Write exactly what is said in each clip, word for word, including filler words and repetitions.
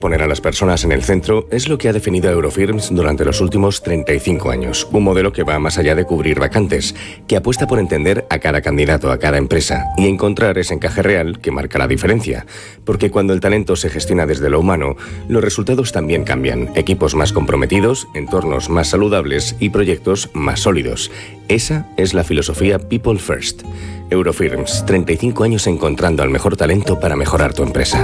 Poner a las personas en el centro es lo que ha definido a Eurofirms durante los últimos treinta y cinco años. Un modelo que va más allá de cubrir vacantes, que apuesta por entender a cada candidato, a cada empresa y encontrar ese encaje real que marca la diferencia. Porque cuando el talento se gestiona desde lo humano, los resultados también cambian. Equipos más comprometidos, entornos más saludables y proyectos más sólidos. Esa es la filosofía People First. Eurofirms, treinta y cinco años encontrando al mejor talento para mejorar tu empresa.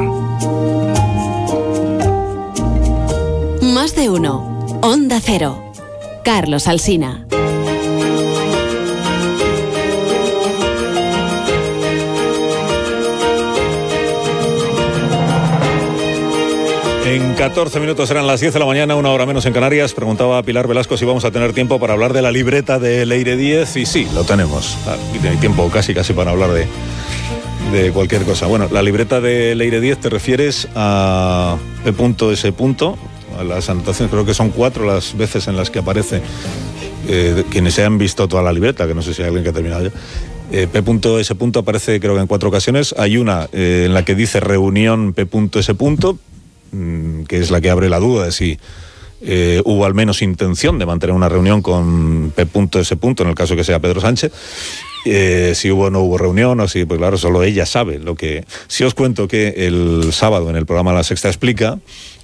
Más de uno. Onda Cero. Carlos Alsina. En catorce minutos eran las diez de la mañana, una hora menos en Canarias. Preguntaba a Pilar Velasco si vamos a tener tiempo para hablar de la libreta de Leire Díez. Y sí, lo tenemos. Hay tiempo casi casi para hablar de, de cualquier cosa. Bueno, la libreta de Leire Díez, ¿te refieres a P.S. A las anotaciones? Creo que son cuatro las veces en las que aparece, eh, quienes se han visto toda la libreta, que no sé si hay alguien que ha terminado ya. Eh, P.S. aparece creo que en cuatro ocasiones. Hay una eh, en la que dice reunión P.S., mmm, que es la que abre la duda de si eh, hubo al menos intención de mantener una reunión con P.S. en el caso que sea Pedro Sánchez. Eh, si hubo o no hubo reunión, o si, pues claro, solo ella sabe lo que... Si os cuento que el sábado en el programa La Sexta Explica,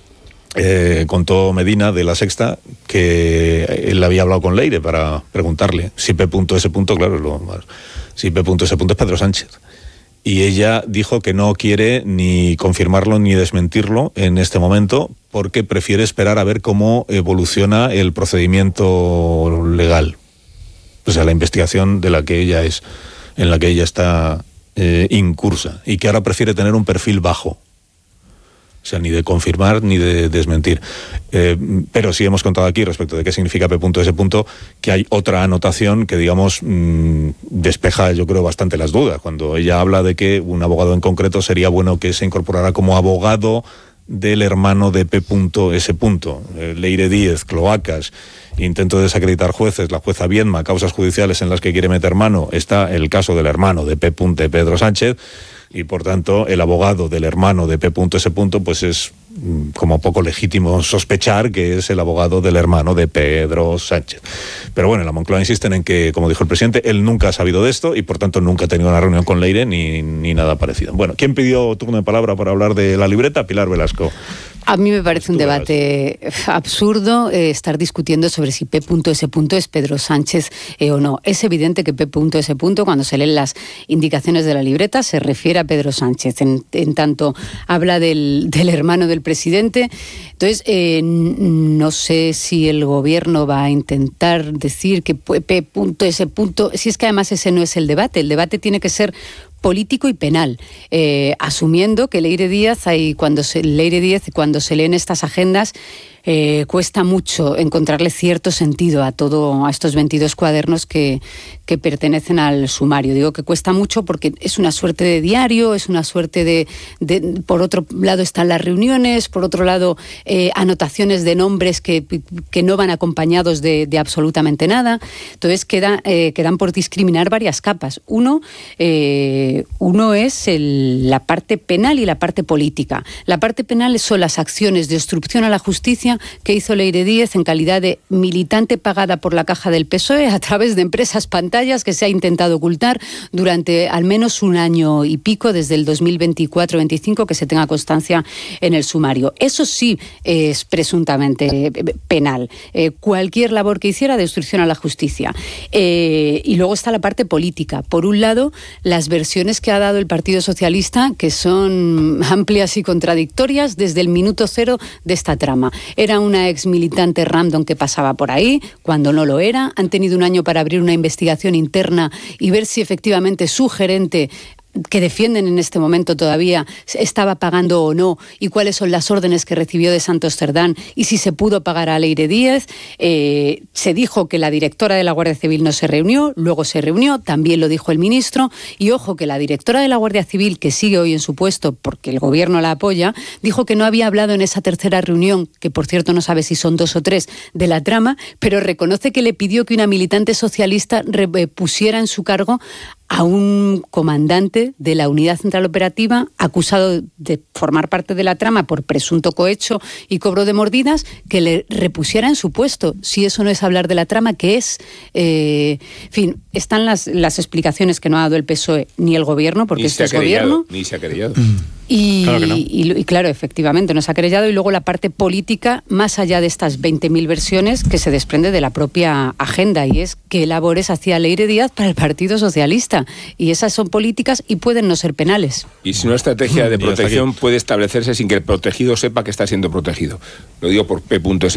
Eh, contó Medina de La Sexta que él había hablado con Leire para preguntarle si P.S. claro, lo, si P.S. es Pedro Sánchez. Y ella dijo que no quiere ni confirmarlo ni desmentirlo en este momento porque prefiere esperar a ver cómo evoluciona el procedimiento legal. O sea, la investigación de la que ella es, en la que ella está eh, incursa, y que ahora prefiere tener un perfil bajo. O sea, ni de confirmar ni de desmentir. Eh, pero sí hemos contado aquí, respecto de qué significa P.S., que hay otra anotación que, digamos, mmm, despeja, yo creo, bastante las dudas. Cuando ella habla de que un abogado en concreto sería bueno que se incorporara como abogado del hermano de P.S. Eh, Leire Díez, cloacas, intento de desacreditar jueces, la jueza Viedma, causas judiciales en las que quiere meter mano. Está el caso del hermano de P. Pedro Sánchez. Y por tanto el abogado del hermano de P.S. pues es mm, como poco legítimo sospechar que es el abogado del hermano de Pedro Sánchez. Pero bueno, en la Moncloa insisten en que, como dijo el presidente, él nunca ha sabido de esto y por tanto nunca ha tenido una reunión con Leire ni, ni nada parecido. Bueno, ¿quién pidió turno de palabra para hablar de la libreta? Pilar Velasco. A mí me parece un debate absurdo eh, estar discutiendo sobre si P.S. es Pedro Sánchez eh, o no. Es evidente que P.S. cuando se leen las indicaciones de la libreta se refiere a Pedro Sánchez, en, en tanto habla del, del hermano del presidente. Entonces, eh, no sé si el gobierno va a intentar decir que P.S. Si es que además ese no es el debate. El debate tiene que ser político y penal, eh, asumiendo que Leire Díez, hay, cuando se, Leire Díez, cuando se leen estas agendas, eh, cuesta mucho encontrarle cierto sentido a todo a estos veintidós cuadernos que, que pertenecen al sumario. Digo que cuesta mucho porque es una suerte de diario, es una suerte de... de por otro lado están las reuniones, por otro lado eh, anotaciones de nombres que, que no van acompañados de, de absolutamente nada. Entonces queda, eh, quedan por discriminar varias capas. Uno, eh, uno es el, la parte penal y la parte política. La parte penal son las acciones de obstrucción a la justicia que hizo Leire Díez en calidad de militante pagada por la caja del P S O E a través de empresas pantallas que se ha intentado ocultar durante al menos un año y pico, desde el dos mil veinticuatro veinticinco, que se tenga constancia en el sumario. Eso sí es presuntamente penal. Eh, cualquier labor que hiciera de obstrucción a la justicia. Eh, y luego está la parte política. Por un lado, las versiones que ha dado el Partido Socialista, que son amplias y contradictorias desde el minuto cero de esta trama. Era una ex militante random que pasaba por ahí, cuando no lo era. Han tenido un año para abrir una investigación interna y ver si efectivamente su gerente, que defienden en este momento todavía, estaba pagando o no, y cuáles son las órdenes que recibió de Santos Cerdán y si se pudo pagar a Leire Díez. Eh, se dijo que la directora de la Guardia Civil no se reunió, luego se reunió, también lo dijo el ministro, y ojo que la directora de la Guardia Civil, que sigue hoy en su puesto porque el gobierno la apoya, dijo que no había hablado en esa tercera reunión, que por cierto no sabe si son dos o tres, de la trama, pero reconoce que le pidió que una militante socialista pusiera en su cargo a un comandante de la Unidad Central Operativa acusado de formar parte de la trama por presunto cohecho y cobro de mordidas, que le repusiera en su puesto. Si eso no es hablar de la trama, ¿qué es? Eh, en fin, están las, las explicaciones que no ha dado el P S O E ni el Gobierno, porque este es Gobierno. Ni se ha querellado. Y claro que no. y, y claro, efectivamente, nos ha querellado. Y luego la parte política, más allá de estas veinte mil versiones, que se desprende de la propia agenda, y es qué labores hacía Leire Díaz para el Partido Socialista. Y esas son políticas y pueden no ser penales. Y si una estrategia de protección puede establecerse sin que el protegido sepa que está siendo protegido. Lo digo por P S.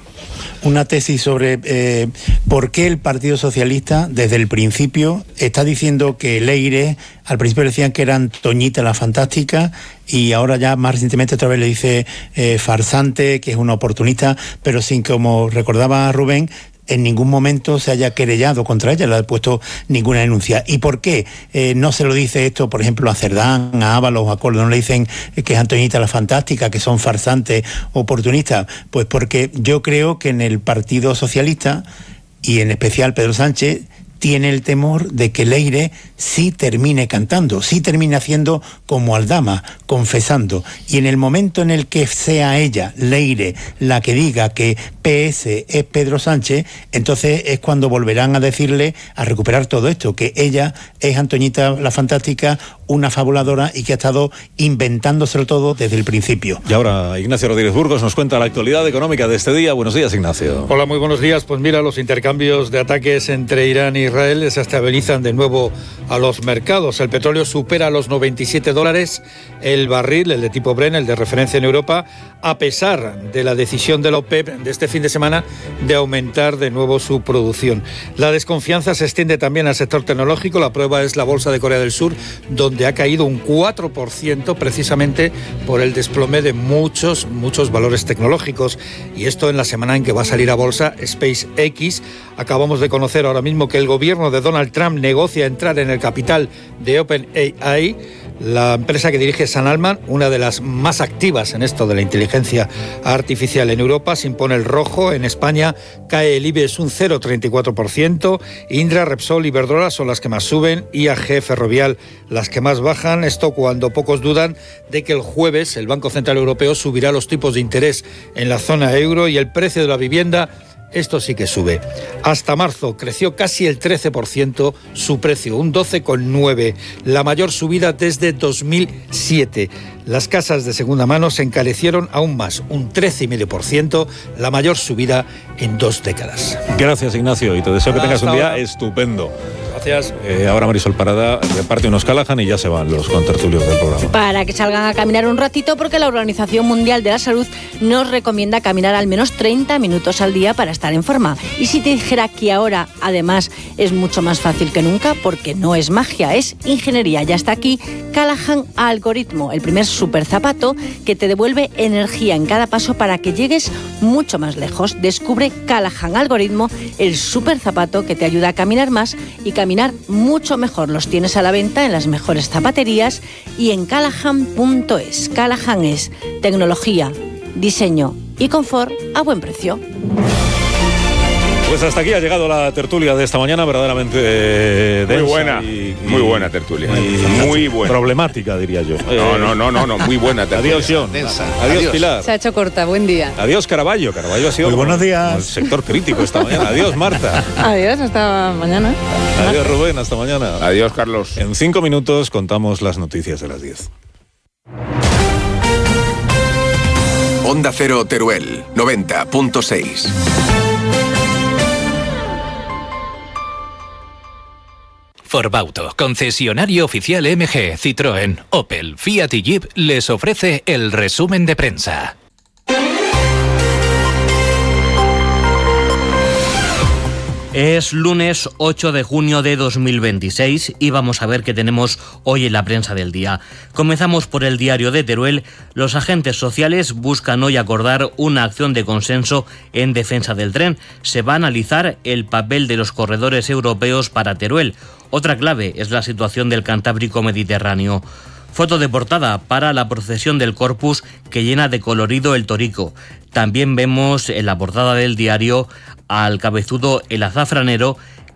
Una tesis sobre eh, por qué el Partido Socialista desde el principio está diciendo que Leire, al principio decían que era Antoñita la Fantástica, y ahora ya más recientemente otra vez le dice eh, farsante, que es una oportunista, pero sin, como recordaba Rubén, en ningún momento se haya querellado contra ella, le ha puesto ninguna denuncia. ¿Y por qué eh, no se lo dice esto, por ejemplo, a Cerdán, a Ábalos, a Córdoba? No le dicen que es Antoñita la Fantástica, que son farsantes, oportunistas. Pues porque yo creo que en el Partido Socialista, y en especial Pedro Sánchez, tiene el temor de que Leire sí termine cantando, sí termine haciendo como Aldama, confesando. Y en el momento en el que sea ella, Leire, la que diga que P S es Pedro Sánchez, entonces es cuando volverán a decirle, a recuperar todo esto, que ella es Antoñita la Fantástica, una fabuladora, y que ha estado inventándoselo todo desde el principio. Y ahora Ignacio Rodríguez Burgos nos cuenta la actualidad económica de este día. Buenos días, Ignacio. Hola, muy buenos días. Pues mira, los intercambios de ataques entre Irán e Israel se estabilizan de nuevo a los mercados. El petróleo supera los noventa y siete dólares el barril, el de tipo Brent, el de referencia en Europa, a pesar de la decisión de la OPEP de este fin de semana de aumentar de nuevo su producción. La desconfianza se extiende también al sector tecnológico. La prueba es la bolsa de Corea del Sur, donde ha caído un cuatro por ciento precisamente por el desplome de muchos, muchos valores tecnológicos. Y esto en la semana en que va a salir a bolsa SpaceX. Acabamos de conocer ahora mismo que el gobierno de Donald Trump negocia entrar en el capital de OpenAI, la empresa que dirige Sam Altman, una de las más activas en esto de la inteligencia artificial en Europa. Se impone el rojo. En España cae el IBEX un cero coma treinta y cuatro por ciento. Indra, Repsol, Iberdrola son las que más suben. I A G, Ferrovial, las que más bajan. Esto cuando pocos dudan de que el jueves el Banco Central Europeo subirá los tipos de interés en la zona euro, y el precio de la vivienda, esto sí que sube. Hasta marzo creció casi el trece por ciento su precio, un doce coma nueve por ciento, la mayor subida desde dos mil siete. Las casas de segunda mano se encarecieron aún más, un trece coma cinco por ciento, la mayor subida en dos décadas. Gracias, Ignacio, y te deseo que Ah, tengas un día ahora. estupendo. Gracias. Eh, ahora Marisol Parada reparte unos Callahan y ya se van los contertulios del programa. Para que salgan a caminar un ratito, porque la Organización Mundial de la Salud nos recomienda caminar al menos treinta minutos al día para estar en forma. Y si te dijera que ahora, además, es mucho más fácil que nunca, porque no es magia, es ingeniería. Ya está aquí Callahan Algoritmo, el primer super zapato que te devuelve energía en cada paso para que llegues mucho más lejos. Descubre Callahan Algoritmo, el super zapato que te ayuda a caminar más y caminar mucho mejor. Los tienes a la venta en las mejores zapaterías y en callahan punto es. Callahan es tecnología, diseño y confort a buen precio. Pues hasta aquí ha llegado la tertulia de esta mañana, verdaderamente eh, densa. Muy buena, y, y, muy buena tertulia. y- Muy buena. Problemática, diría yo. No, no, no, no, no, muy buena tertulia. Adiós, John. Densa. Adiós, Adiós. Pilar. Se ha hecho corta, buen día. Adiós, Caraballo. Caraballo ha sido Muy buenos como- días. como el sector crítico esta mañana. Adiós, Marta. Adiós, hasta mañana. Adiós, Rubén. Hasta mañana. Adiós, Carlos. En cinco minutos contamos las noticias de las diez. Onda Cero Teruel, noventa punto seis. Forbauto, concesionario oficial M G, Citroën, Opel, Fiat y Jeep, les ofrece el resumen de prensa. Es lunes ocho de junio de dos mil veintiséis y vamos a ver qué tenemos hoy en la prensa del día. Comenzamos por el diario de Teruel. Los agentes sociales buscan hoy acordar una acción de consenso en defensa del tren. Se va a analizar el papel de los corredores europeos para Teruel. Otra clave es la situación del Cantábrico Mediterráneo. Foto de portada para la procesión del Corpus que llena de colorido el Torico. También vemos en la portada del diario al cabezudo El Azafranero, que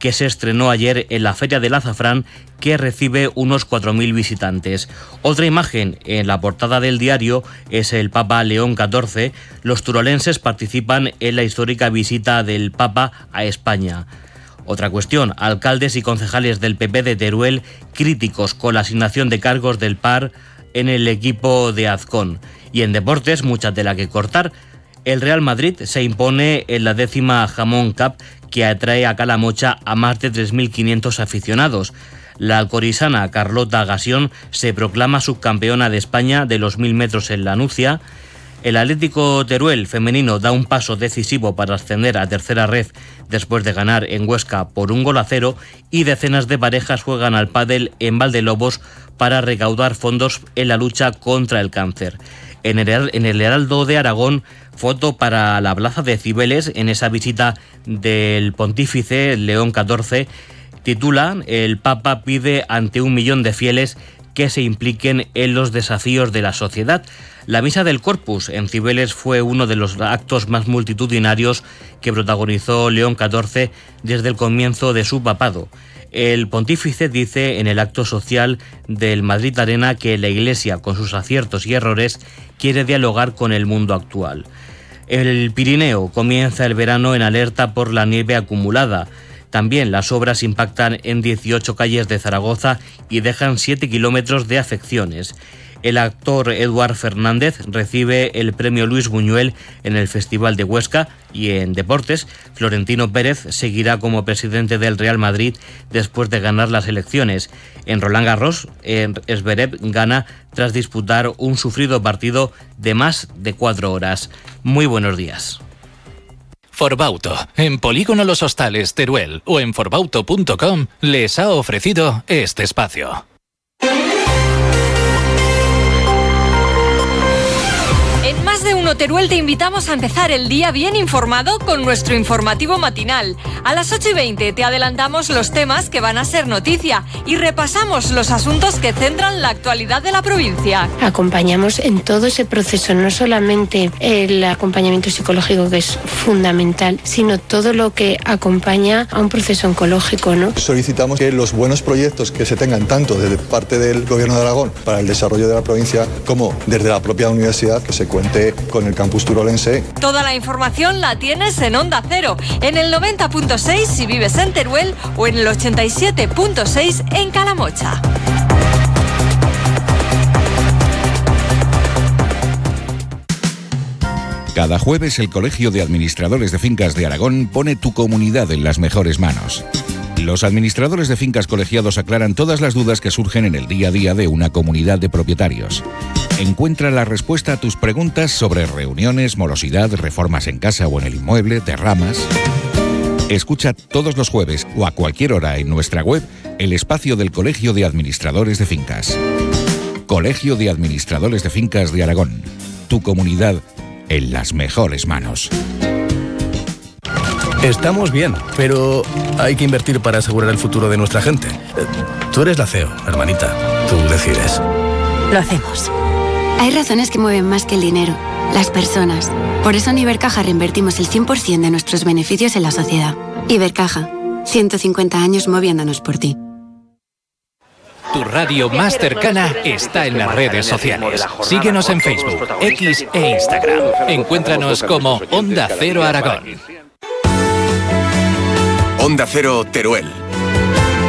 que se estrenó ayer en la Feria del Azafrán, que recibe unos cuatro mil visitantes. Otra imagen en la portada del diario es el Papa León catorce. Los turolenses participan en la histórica visita del Papa a España. Otra cuestión, alcaldes y concejales del P P de Teruel críticos con la asignación de cargos del P A R en el equipo de Azcón. Y en deportes, mucha tela que cortar. El Real Madrid se impone en la décima Jamón Cup, que atrae a Calamocha a más de tres mil quinientos aficionados. La alcorizana Carlota Gasión se proclama subcampeona de España de los mil metros en la Nucia. El Atlético Teruel femenino da un paso decisivo para ascender a tercera red después de ganar en Huesca por un gol a cero, y decenas de parejas juegan al pádel en Valdelobos para recaudar fondos en la lucha contra el cáncer. En el, en el Heraldo de Aragón, foto para la plaza de Cibeles en esa visita del pontífice León catorce, titula: el Papa pide ante un millón de fieles que se impliquen en los desafíos de la sociedad. La misa del Corpus en Cibeles fue uno de los actos más multitudinarios que protagonizó León catorce desde el comienzo de su papado. El pontífice dice en el acto social del Madrid Arena que la Iglesia, con sus aciertos y errores, quiere dialogar con el mundo actual. El Pirineo comienza el verano en alerta por la nieve acumulada. También las obras impactan en dieciocho calles de Zaragoza y dejan siete kilómetros de afecciones. El actor Eduard Fernández recibe el premio Luis Buñuel en el Festival de Huesca. Y en deportes, Florentino Pérez seguirá como presidente del Real Madrid después de ganar las elecciones. En Roland Garros, Zverev gana tras disputar un sufrido partido de más de cuatro horas. Muy buenos días. Forbauto, en Polígono Los Hostales, Teruel, o en forbauto punto com, les ha ofrecido este espacio. En Más de Uno Teruel te invitamos a empezar el día bien informado con nuestro informativo matinal. A las ocho y veinte te adelantamos los temas que van a ser noticia y repasamos los asuntos que centran la actualidad de la provincia. Acompañamos en todo ese proceso, no solamente el acompañamiento psicológico, que es fundamental, sino todo lo que acompaña a un proceso oncológico, ¿no? Solicitamos que los buenos proyectos que se tengan tanto desde parte del Gobierno de Aragón para el desarrollo de la provincia como desde la propia universidad, que se cuente con el campus turolense. Toda la información la tienes en Onda Cero, en el noventa punto seis si vives en Teruel o en el ochenta y siete punto seis en Calamocha. Cada jueves el Colegio de Administradores de Fincas de Aragón pone tu comunidad en las mejores manos. Los administradores de fincas colegiados aclaran todas las dudas que surgen en el día a día de una comunidad de propietarios. Encuentra la respuesta a tus preguntas sobre reuniones, morosidad, reformas en casa o en el inmueble, derramas. Escucha todos los jueves o a cualquier hora en nuestra web el espacio del Colegio de Administradores de Fincas. Colegio de Administradores de Fincas de Aragón. Tu comunidad en las mejores manos. Estamos bien, pero hay que invertir para asegurar el futuro de nuestra gente. Tú eres la C E O, hermanita. Tú decides. Lo hacemos. Hay razones que mueven más que el dinero, las personas. Por eso en Ibercaja reinvertimos el cien por ciento de nuestros beneficios en la sociedad. Ibercaja, ciento cincuenta años moviéndonos por ti. Tu radio más cercana está en las redes sociales. Síguenos en Facebook, X e Instagram. Encuéntranos como Onda Cero Aragón. Onda Cero Teruel.